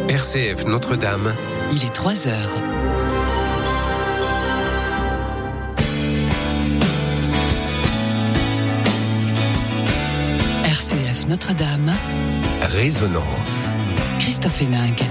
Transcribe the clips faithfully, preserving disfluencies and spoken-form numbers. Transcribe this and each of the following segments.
R C F Notre-Dame. Il est trois heures. R C F Notre-Dame. Résonance. Christophe Héningue.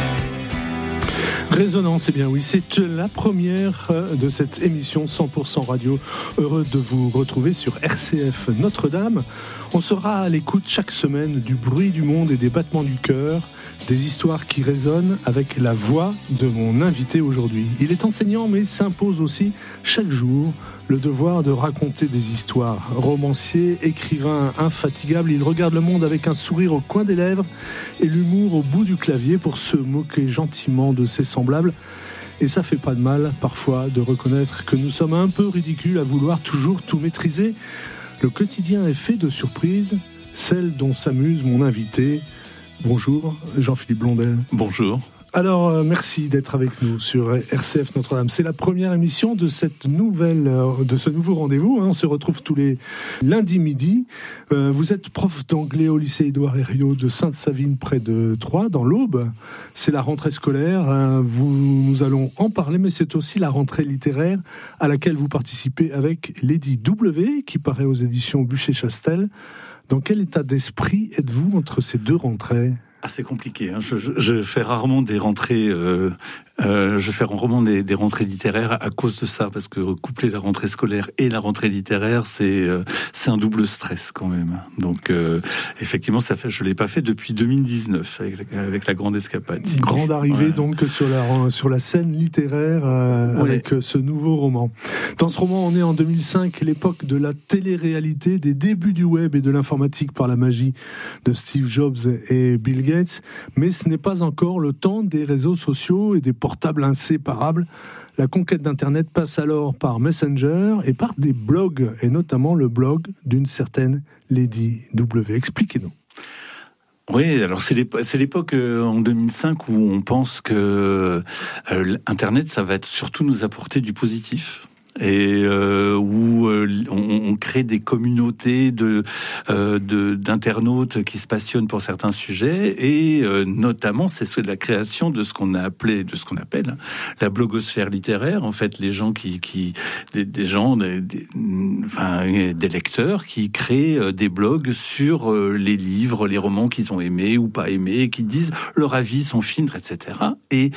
Résonance, eh bien oui, c'est la première de cette émission cent pour cent radio. Heureux de vous retrouver sur R C F Notre-Dame. On sera à l'écoute chaque semaine du bruit du monde et des battements du cœur, des histoires qui résonnent avec la voix de mon invité aujourd'hui. Il est enseignant mais s'impose aussi chaque jour le devoir de raconter des histoires. Romancier, écrivain infatigable, il regarde le monde avec un sourire au coin des lèvres et l'humour au bout du clavier pour se moquer gentiment de ses semblables. Et ça fait pas de mal, parfois, de reconnaître que nous sommes un peu ridicules à vouloir toujours tout maîtriser. Le quotidien est fait de surprises, celles dont s'amuse mon invité. Bonjour, Jean-Philippe Blondel. Bonjour. Alors, euh, merci d'être avec nous sur R C F Notre-Dame. C'est la première émission de cette nouvelle, euh, de ce nouveau rendez-vous. Hein. On se retrouve tous les lundis midi. Euh, vous êtes prof d'anglais au lycée Édouard Herriot de Sainte-Savine, près de Troyes, dans l'Aube. C'est la rentrée scolaire. Hein. Vous, nous allons en parler, mais c'est aussi la rentrée littéraire à laquelle vous participez avec Lady W, qui paraît aux éditions Buchet-Chastel. Dans quel état d'esprit êtes-vous entre ces deux rentrées ? Ah, c'est compliqué. Hein. Je, je, je fais rarement des rentrées. Euh, euh, je fais rarement des, des rentrées littéraires à cause de ça, parce que coupler la rentrée scolaire et la rentrée littéraire, c'est euh, c'est un double stress quand même. Donc euh, effectivement, ça fait. Je l'ai pas fait depuis deux mille dix-neuf avec, avec la grande escapade. Grande arrivée ouais. donc sur la sur la scène littéraire euh, ouais. avec ce nouveau roman. Dans ce roman, on est en deux mille cinq, l'époque de la télé-réalité, des débuts du web et de l'informatique par la magie de Steve Jobs et Bill Gates. Mais ce n'est pas encore le temps des réseaux sociaux et des portables inséparables. La conquête d'Internet passe alors par Messenger et par des blogs, et notamment le blog d'une certaine Lady W. Expliquez-nous. Oui, alors c'est l'époque, c'est l'époque euh, en deux mille cinq où on pense que euh, Internet, ça va être surtout nous apporter du positif. Et euh, où euh, on, on crée des communautés de, euh, de d'internautes qui se passionnent pour certains sujets, et euh, notamment c'est la création de ce qu'on a appelé, de ce qu'on appelle la blogosphère littéraire. En fait, les gens qui, qui des, des gens, des, des, enfin des lecteurs qui créent des blogs sur les livres, les romans qu'ils ont aimés ou pas aimés, qui disent leur avis, son film, et cetera. Et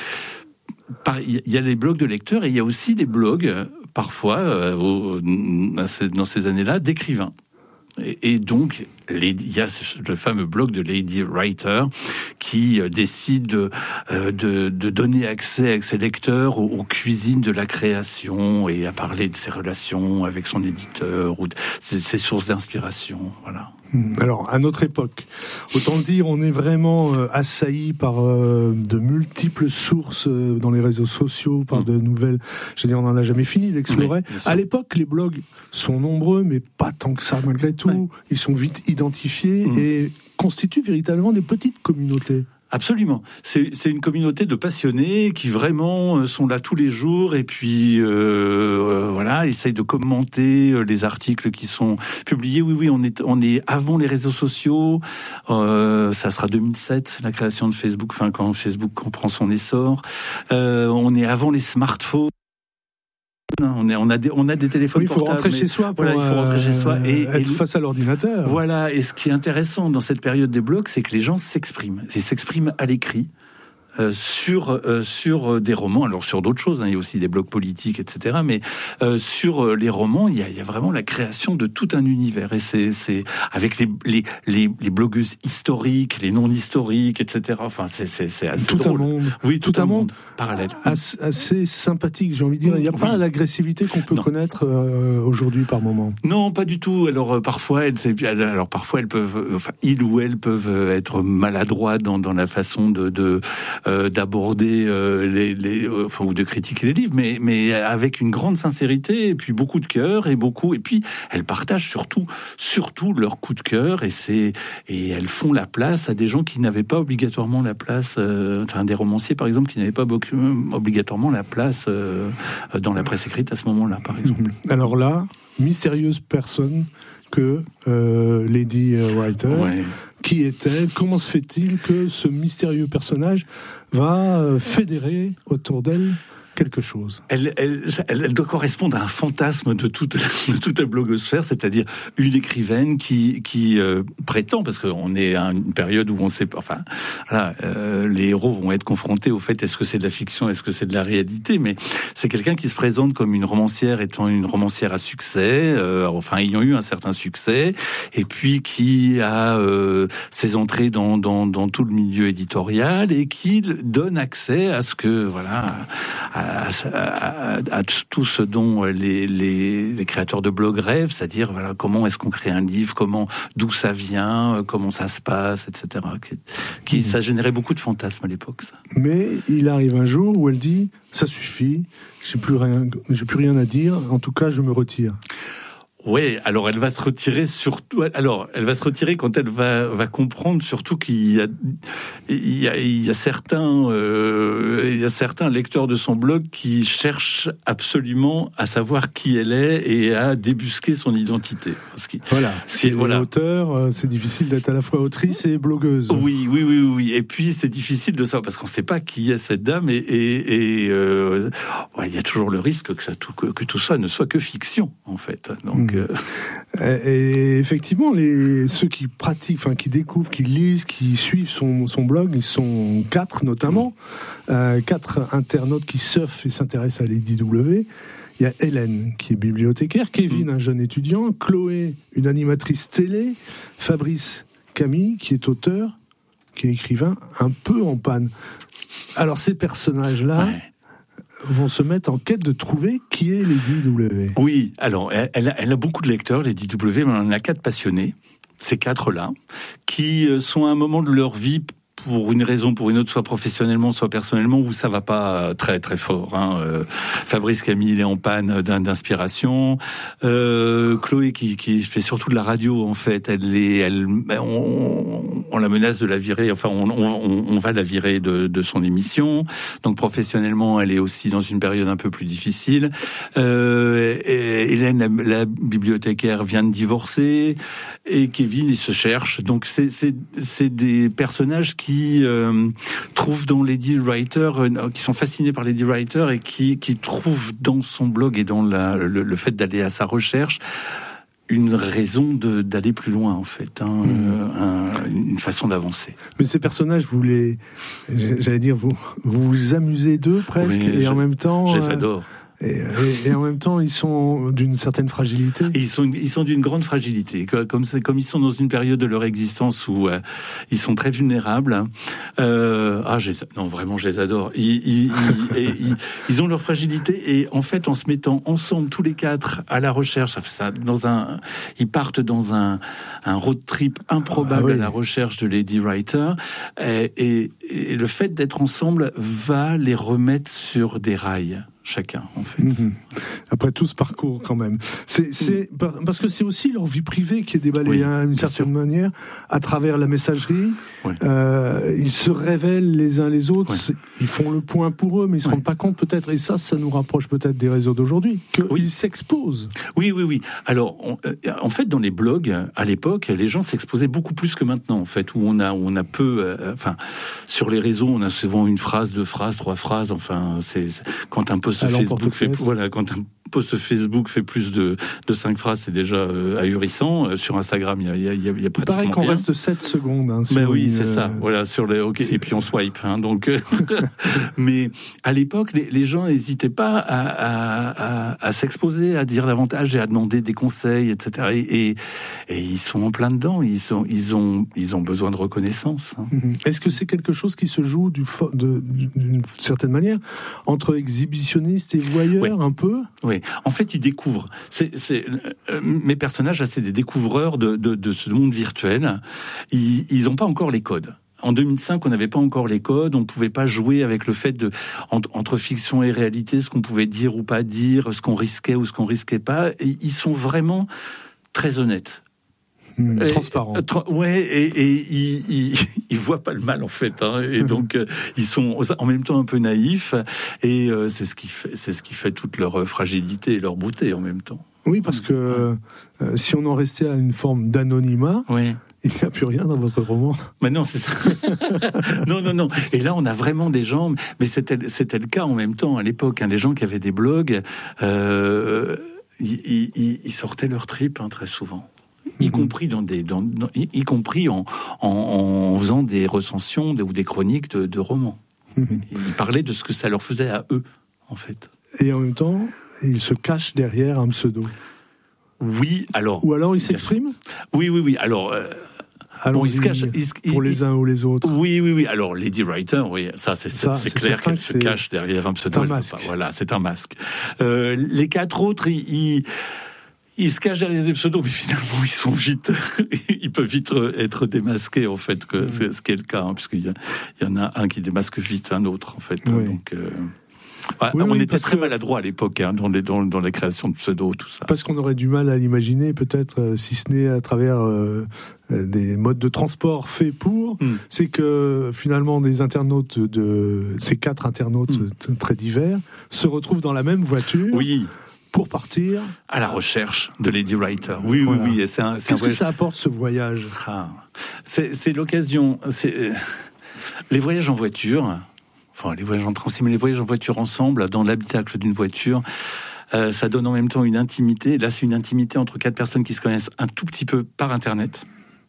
il y a les blogs de lecteurs et il y a aussi des blogs, parfois, euh, au, dans ces années-là, d'écrivains. Et, et donc, il y a le fameux blog de Lady Writer qui euh, décide de, euh, de, de donner accès à ses lecteurs aux, aux cuisines de la création et à parler de ses relations avec son éditeur ou de ses, ses sources d'inspiration. Voilà. Alors, à notre époque, autant le dire, on est vraiment euh, assailli par euh, de multiples sources euh, dans les réseaux sociaux, par mmh. de nouvelles... Je veux dire, on n'en a jamais fini d'explorer. Oui, à l'époque, les blogs sont nombreux, mais pas tant que ça, malgré tout. Oui. Ils sont vite identifiés mmh. et constituent véritablement des petites communautés. Absolument. C'est, c'est une communauté de passionnés qui vraiment sont là tous les jours et puis euh, euh, voilà, essayent de commenter les articles qui sont publiés. Oui, oui, on est on est avant les réseaux sociaux. Euh, ça sera deux mille sept, la création de Facebook. Enfin, quand Facebook prend son essor, euh, on est avant les smartphones. On, est, on, a des, on a des téléphones oui, portables. Il faut rentrer chez soi pour voilà, il faut rentrer chez soi et être et, face à l'ordinateur. Voilà. Et ce qui est intéressant dans cette période des blogs, c'est que les gens s'expriment. Ils s'expriment à l'écrit. Euh, sur euh, sur des romans, alors sur d'autres choses, hein, il y a aussi des blogs politiques, et cetera. Mais euh, sur les romans, il y a, il y a vraiment la création de tout un univers. Et c'est c'est avec les les les, les blogueuses historiques, les non historiques, et cetera. Enfin, c'est c'est c'est assez tout drôle. un monde. Oui, tout, tout un, un monde, monde parallèle. Assez, assez sympathique, j'ai envie de dire. Il n'y a oui. pas l'agressivité qu'on peut non. connaître euh, aujourd'hui par moment. Non, pas du tout. Alors euh, parfois, elles, alors parfois elles peuvent, enfin, ils ou elles peuvent être maladroits dans dans la façon de de Euh, d'aborder euh, les, les euh, enfin ou de critiquer les livres, mais mais avec une grande sincérité et puis beaucoup de cœur et beaucoup et puis elles partagent surtout surtout leur coup de cœur et c'est et elles font la place à des gens qui n'avaient pas obligatoirement la place, euh, enfin des romanciers par exemple qui n'avaient pas beaucoup, obligatoirement la place euh, dans la presse écrite à ce moment-là par exemple. Alors là, mystérieuse personne que euh, Lady Writer. Ouais. Qui est-elle? Comment se fait-il que ce mystérieux personnage va fédérer autour d'elle quelque chose? Elle, elle, elle, elle doit correspondre à un fantasme de toute, de toute la blogosphère, c'est-à-dire une écrivaine qui, qui euh, prétend, parce qu'on est à une période où on sait pas, enfin, voilà, euh, les héros vont être confrontés au fait est-ce que c'est de la fiction, est-ce que c'est de la réalité, mais c'est quelqu'un qui se présente comme une romancière étant une romancière à succès, euh, enfin ayant eu un certain succès, et puis qui a euh, ses entrées dans, dans, dans tout le milieu éditorial et qui donne accès à ce que, voilà, à À, à, à tout ce dont les, les, les créateurs de blogs rêvent, c'est-à-dire voilà, comment est-ce qu'on crée un livre, comment, d'où ça vient, comment ça se passe, et cetera. Qui, qui, ça générait beaucoup de fantasmes à l'époque. Ça. Mais il arrive un jour où elle dit « ça suffit, j'ai plus rien, j'ai plus rien à dire, en tout cas je me retire ». Oui, alors elle va se retirer surtout. Alors elle va se retirer quand elle va va comprendre surtout qu'il y a il y a, il y a certains euh, il y a certains lecteurs de son blog qui cherchent absolument à savoir qui elle est et à débusquer son identité. Parce que, voilà. C'est voilà. Auteur, c'est difficile d'être à la fois autrice et blogueuse. Oui, oui, oui, oui. Et puis c'est difficile de savoir parce qu'on ne sait pas qui est cette dame et et, et euh, ouais, il y a toujours le risque que ça tout que, que tout ça ne soit que fiction en fait. Donc mmh. Et effectivement, les, ceux qui pratiquent, enfin qui découvrent, qui lisent, qui suivent son, son blog, ils sont quatre notamment, euh, quatre internautes qui surfent et s'intéressent à Lady W. Il y a Hélène qui est bibliothécaire, Kevin, un jeune étudiant, Chloé, une animatrice télé, Fabrice Camille qui est auteur, qui est écrivain, un peu en panne. Alors ces personnages-là. Ouais. Vont se mettre en quête de trouver qui est Lady W. Oui, alors elle, elle, a, elle a beaucoup de lecteurs, Lady W, mais on en a quatre passionnés, ces quatre-là, qui sont à un moment de leur vie, pour une raison, pour une autre, soit professionnellement, soit personnellement, où ça va pas très très fort. Hein. Euh, Fabrice Camille, il est en panne d'inspiration. Euh, Chloé, qui, qui fait surtout de la radio, en fait, elle est, elle, on, on la menace de la virer. Enfin, on, on, on va la virer de, de son émission. Donc professionnellement, elle est aussi dans une période un peu plus difficile. Euh, et Hélène, la, la bibliothécaire, vient de divorcer, et Kevin, il se cherche. Donc c'est c'est c'est des personnages qui qui euh, trouvent dans Lady Writer, euh, qui sont fascinés par Lady Writer et qui, qui trouvent dans son blog et dans la, le, le fait d'aller à sa recherche une raison de, d'aller plus loin, en fait, hein, mmh. euh, un, une façon d'avancer. Mais ces personnages, vous les, j'allais dire, vous vous, vous amusez d'eux presque, oui, et je, en même temps, je les adore. Euh, Et, et, et en même temps, ils sont d'une certaine fragilité. Et ils sont, ils sont d'une grande fragilité. Comme, comme ils sont dans une période de leur existence où euh, ils sont très vulnérables. Euh, ah, je les, non, vraiment, je les adore. Ils, ils, ils, et, ils, ils ont leur fragilité et en fait, en se mettant ensemble tous les quatre à la recherche, ça, dans un, ils partent dans un, un road trip improbable ah oui. à la recherche de Lady Writer. Et, et, et le fait d'être ensemble va les remettre sur des rails. Chacun, en fait. Mmh. Après tout ce parcours, quand même. C'est, c'est mmh. parce que c'est aussi leur vie privée qui est déballée, oui, hein, d'une certaine sûr. manière, à travers la messagerie. Oui. Euh, ils se révèlent les uns les autres. Oui. Ils font le point pour eux, mais ils se oui. rendent pas compte peut-être. Et ça, ça nous rapproche peut-être des réseaux d'aujourd'hui, qu'ils oui. s'exposent. Oui, oui, oui. Alors, on, euh, en fait, dans les blogs, à l'époque, les gens s'exposaient beaucoup plus que maintenant, en fait, où on a, où on a peu. Euh, enfin, sur les réseaux, on a souvent une phrase, deux phrases, trois phrases. Enfin, c'est, c'est quand un post Facebook fait, voilà, quand un post Facebook fait plus de, de cinq phrases, c'est déjà euh, ahurissant. Euh, sur Instagram, il y a, il y a, il y a pratiquement il paraît qu'on rien. reste sept secondes. Hein, ben oui, une... c'est ça. Voilà, sur les, okay. Et puis on swipe. Hein, donc, mais à l'époque, les, les gens n'hésitaient pas à, à, à, à s'exposer, à dire davantage et à demander des conseils, et cetera. Et, et, et ils sont en plein dedans. Ils sont, ils ont, ils ont besoin de reconnaissance. Hein. Est-ce que c'est quelque chose qui se joue du fo- de, d'une certaine manière entre exhibitionnistes et voyeurs, oui. un peu? Oui. En fait, ils découvrent. C'est, c'est, euh, mes personnages, là, c'est des découvreurs de, de, de ce monde virtuel. Ils n'ont pas encore les codes. En deux mille cinq, on n'avait pas encore les codes, on ne pouvait pas jouer avec le fait de entre, entre fiction et réalité, ce qu'on pouvait dire ou pas dire, ce qu'on risquait ou ce qu'on risquait pas. Et ils sont vraiment très honnêtes. Mmh, transparent. Tra- ouais, et, et ils, ils, ils voient pas le mal en fait, hein, et donc euh, ils sont en même temps un peu naïfs, et euh, c'est ce qui fait, c'est ce qui fait toute leur fragilité et leur beauté en même temps. Oui, parce que euh, si on en restait à une forme d'anonymat, oui. il n'y a plus rien dans votre roman. Mais non, c'est ça. non, non, non. Et là, on a vraiment des gens, mais c'était, c'était le cas en même temps à l'époque. Hein, les gens qui avaient des blogs, euh, ils, ils, ils sortaient leur trip hein, très souvent. Y mmh. compris dans des, dans, dans, y, y compris en, en, en faisant des recensions ou des chroniques de, de romans. Mmh. Ils parlaient de ce que ça leur faisait à eux, en fait. Et en même temps, ils se cachent derrière un pseudo. Oui, alors. Ou alors ils s'expriment. Oui, oui, oui. Alors. Euh, Bon, ils se cachent, ils, pour ils, les uns ou les autres. Oui, oui, oui. Alors, Lady Writer, oui, ça, c'est, ça, c'est, c'est clair qu'elle se cache derrière un pseudo. C'est un masque. Voilà, c'est un masque. Euh, les quatre autres, ils, ils, ils se cachent derrière des pseudos, mais finalement, ils sont vite, ils peuvent vite être démasqués, en fait, que mmh. c'est ce qui est le cas, hein, puisqu'il y, a, il y en a un qui démasque vite un autre, en fait. Oui. Donc. Euh, Ouais, oui, on oui, était très que... maladroit à l'époque hein, dans, les, dans, dans la création de pseudos, tout ça. Parce qu'on aurait du mal à l'imaginer, peut-être, euh, si ce n'est à travers euh, des modes de transport faits pour. Mm. C'est que finalement, des internautes de ces quatre internautes mm. très divers se retrouvent dans la même voiture. Oui. Pour partir à la recherche de Lady Writer. Oui, voilà. oui, oui. Et c'est un, c'est Qu'est-ce un... que ça apporte ce voyage ah. c'est, c'est l'occasion. C'est les voyages en voiture. Enfin, les voyages en transit, mais les voyages en voiture ensemble, dans l'habitacle d'une voiture, euh, ça donne en même temps une intimité. Là, c'est une intimité entre quatre personnes qui se connaissent un tout petit peu par Internet,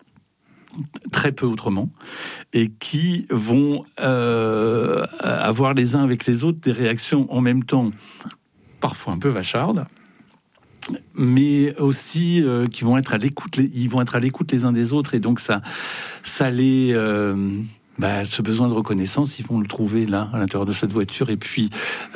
très peu autrement, et qui vont euh, avoir les uns avec les autres des réactions en même temps, parfois un peu vachardes, mais aussi euh, qui vont être à l'écoute. Les, ils vont être à l'écoute les uns des autres, et donc ça, ça les euh, Bah, ce besoin de reconnaissance, ils vont le trouver là, à l'intérieur de cette voiture. Et puis,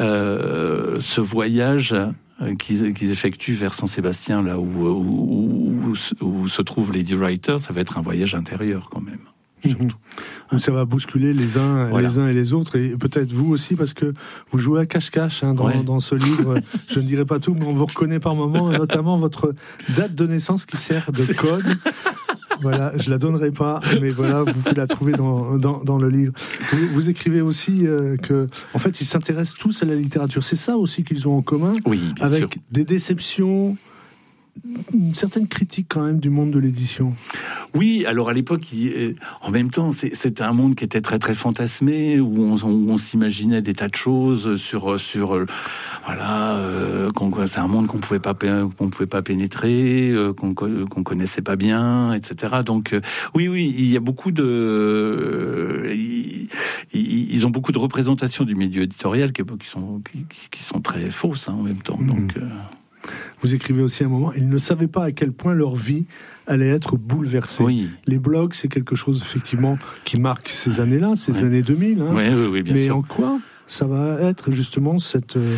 euh, ce voyage euh, qu'ils, qu'ils effectuent vers Saint-Sébastien, là où, où, où, où se trouve Lady Writer, ça va être un voyage intérieur quand même. Surtout. Mmh. Ça va bousculer les uns, voilà. les uns et les autres, et peut-être vous aussi, parce que vous jouez à cache-cache hein, dans, ouais. dans ce livre. Je ne dirai pas tout, mais on vous reconnaît par moments, notamment votre date de naissance qui sert de C'est code. Ça. Voilà, je la donnerai pas, mais voilà, vous pouvez la trouver dans, dans, dans le livre. Vous, vous écrivez aussi euh, que, en fait, ils s'intéressent tous à la littérature. C'est ça aussi qu'ils ont en commun, oui, bien avec sûr. Des déceptions, une certaine critique quand même du monde de l'édition. Oui, alors à l'époque, il, en même temps, c'est, c'était un monde qui était très très fantasmé, où on, où on s'imaginait des tas de choses sur sur voilà, euh, qu'on, c'est un monde qu'on pouvait pas qu'on pouvait pas pénétrer, euh, qu'on qu'on connaissait pas bien, et cetera. Donc euh, oui, oui, il y a beaucoup de, euh, ils, ils ont beaucoup de représentations du milieu éditorial qui, qui sont qui, qui sont très fausses hein, en même temps. Mmh. Donc euh, vous écrivez aussi à un moment, ils ne savaient pas à quel point leur vie allait être bouleversée. Oui. Les blogs, c'est quelque chose effectivement qui marque ces années-là, ces ouais. années deux mille. Hein. Oui, oui, oui, bien Mais sûr. en quoi ça va être justement cette, euh,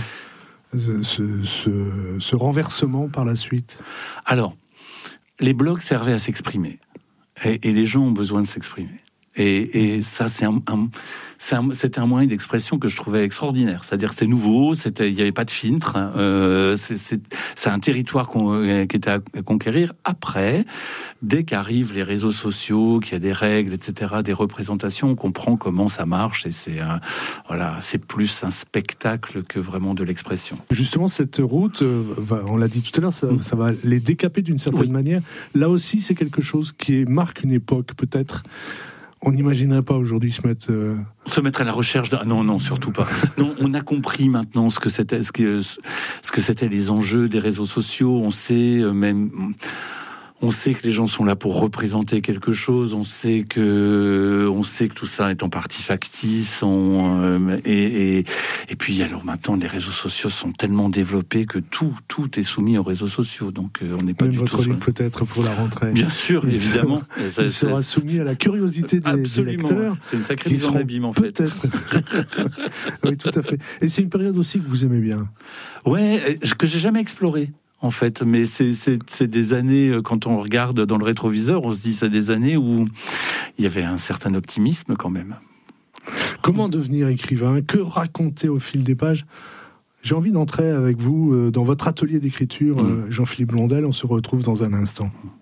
ce, ce, ce renversement par la suite ? Alors, les blogs servaient à s'exprimer. Et, et les gens ont besoin de s'exprimer. Et, et ça, c'est un, un, c'est un, c'était un moyen d'expression que je trouvais extraordinaire. C'est-à-dire, c'était nouveau, c'était, il n'y avait pas de filtre. Euh, c'est, c'est, c'est un territoire qu'on, qui était à conquérir. Après, dès qu'arrivent les réseaux sociaux, qu'il y a des règles, et cetera, des représentations, on comprend comment ça marche. Et c'est, un, voilà, c'est plus un spectacle que vraiment de l'expression. Justement, cette route, on l'a dit tout à l'heure, ça, mmh. ça va les décaper d'une certaine oui. manière. Là aussi, c'est quelque chose qui marque une époque, peut-être. On n'imaginerait pas aujourd'hui se mettre... Euh... Se mettre à la recherche de... Non, non, surtout pas. Non, on a compris maintenant ce que c'était, ce que, ce que c'était les enjeux des réseaux sociaux. On sait même... On sait que les gens sont là pour représenter quelque chose. On sait que, on sait que tout ça est en partie factice. On, euh, et, et, et puis alors maintenant, les réseaux sociaux sont tellement développés que tout, tout est soumis aux réseaux sociaux. Donc euh, on n'est pas même du votre tout. Livre sur... peut-être pour la rentrée. Bien sûr, il évidemment. Il ça, sera ça, soumis à la curiosité des, des lecteurs. C'est une sacrée mise en abîme en fait. Peut-être. Oui, tout à fait. Et c'est une période aussi que vous aimez bien. Ouais, que j'ai jamais explorée. En fait, mais c'est, c'est, c'est des années, quand on regarde dans le rétroviseur, on se dit c'est des années où il y avait un certain optimisme quand même. Comment devenir écrivain ? Que raconter au fil des pages ? J'ai envie d'entrer avec vous dans votre atelier d'écriture, mmh. Jean-Philippe Blondel, on se retrouve dans un instant.